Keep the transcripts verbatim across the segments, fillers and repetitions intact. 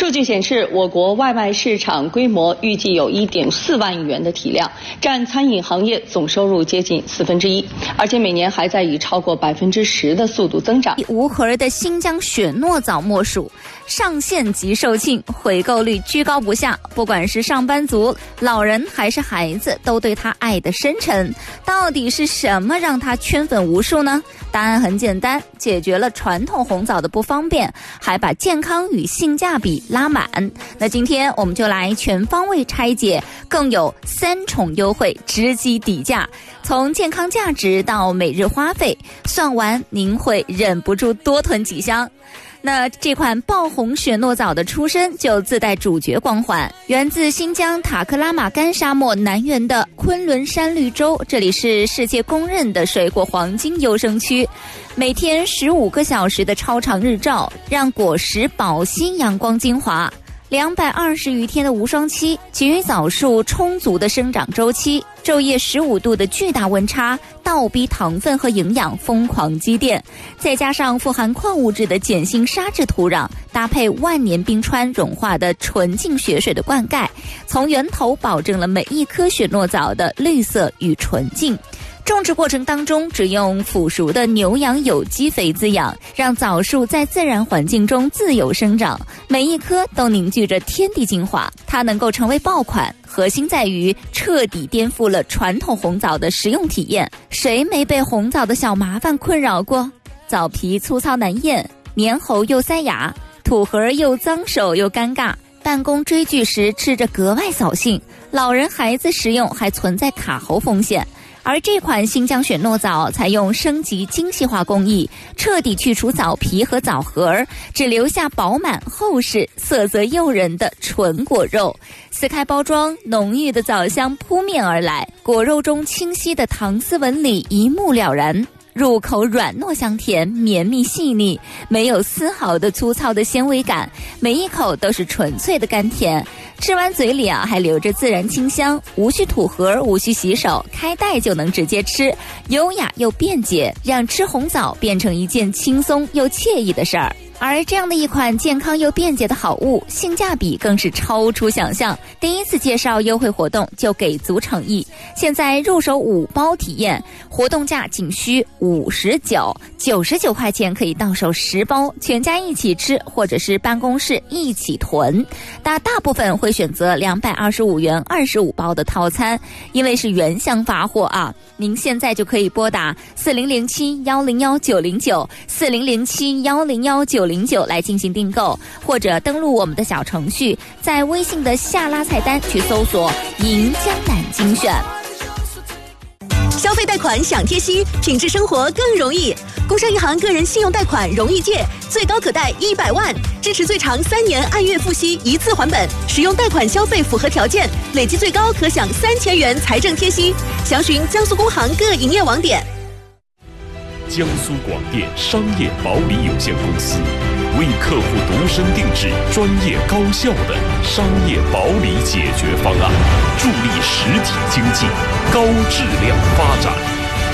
数据显示，我国外卖市场规模预计有 一点四万亿元的体量，占餐饮行业总收入接近四分之一，而且每年还在以超过百分之十的速度增长。 以无核的新疆雪诺枣莫属，上线即售罄，回购率居高不下。不管是上班族、老人还是孩子，都对它爱得深沉。到底是什么让它圈粉无数呢？答案很简单，解决了传统红枣的不方便，还把健康与性价比拉满。那今天我们就来全方位拆解，更有三重优惠，直击底价，从健康价值到每日花费，算完您会忍不住多囤几箱。那这款爆红雪诺枣的出身就自带主角光环，源自新疆塔克拉玛干沙漠南缘的昆仑山绿洲，这里是世界公认的水果黄金优生区。每天十五个小时的超长日照，让果实饱吸阳光精华。两百二十余天的无霜期，给予枣树充足的生长周期。昼夜十五度的巨大温差，倒逼糖分和营养疯狂积淀，再加上富含矿物质的碱性沙质土壤，搭配万年冰川融化的纯净雪水的灌溉，从源头保证了每一颗雪诺枣的绿色与纯净。种植过程当中，只用腐熟的牛羊有机肥滋养，让枣树在自然环境中自由生长，每一颗都凝聚着天地精华。它能够成为爆款，核心在于彻底颠覆了传统红枣的食用体验。谁没被红枣的小麻烦困扰过？枣皮粗糙难咽，黏喉又塞牙，土盒又脏手又尴尬，办公追剧时吃着格外扫兴，老人孩子食用还存在卡喉风险。而这款新疆雪诺枣采用升级精细化工艺，彻底去除枣皮和枣核，只留下饱满厚实、色泽诱人的纯果肉。撕开包装，浓郁的枣香扑面而来，果肉中清晰的糖丝纹理一目了然。入口软糯香甜，绵密细腻，没有丝毫的粗糙的纤维感，每一口都是纯粹的甘甜。吃完嘴里啊，还留着自然清香，无需土盒，无需洗手，开袋就能直接吃，优雅又便捷，让吃红枣变成一件轻松又惬意的事儿。而这样的一款健康又便捷的好物，性价比更是超出想象。第一次介绍优惠活动就给足诚意，现在入手五包体验，活动价仅需五十九，九十九块钱可以到手十包，全家一起吃，或者是办公室一起囤。大大部分会选择两百二十五元二十五包的套餐，因为是原箱发货啊。您现在就可以拨打四零零七幺零幺九零九四零零七幺零幺九零九来进行订购，或者登录我们的小程序，在微信的下拉菜单去搜索银江南精选。 消费贷款享贴息，品质生活更容易。工商银行个人信用贷款容易借，最高可贷一百万，支持最长三年按月付息，一次还本。使用贷款消费符合条件，累计最高可享三千元财政贴息。详询江苏工行各营业网点。 江苏广电商业保理有限公司为客户度身定制专业高效的商业保理解决方案，助力实体经济高质量发展。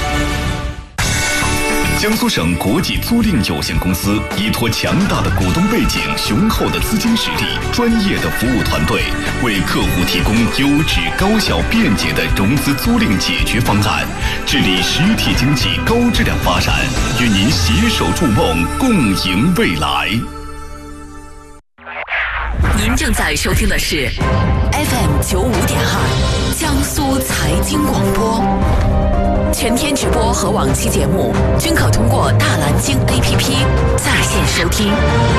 江苏省国际租赁有限公司依托强大的股东背景、雄厚的资金实力、专业的服务团队，为客户提供优质、高效、便捷的融资租赁解决方案，致力实体经济高质量发展，与您携手筑梦，共赢未来。 您正在收听的是 F M 九五点二江苏财经广播。全天直播和往期节目均可通过大蓝鲸 A P P 在线收听。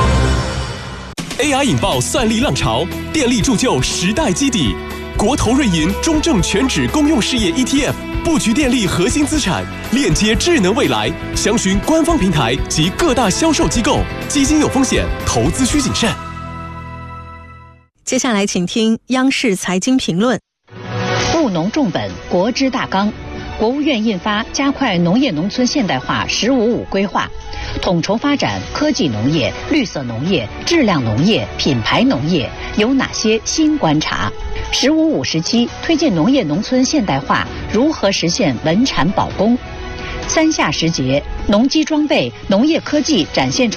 A I 引爆算力浪潮，电力铸就时代基底。国投瑞银中证全指公用事业 E T F 布局电力核心资产，链接智能未来。详询官方平台及各大销售机构。基金有风险，投资需谨慎。 接下来请听央视财经评论。 务农重本，国之大纲。国务院印发《加快农业农村现代化“十五五”规划》，统筹发展科技农业、绿色农业、质量农业、品牌农业有哪些新观察？“十五五”时期推进农业农村现代化如何实现稳产保供？三下时节，农机装备、农业科技展现出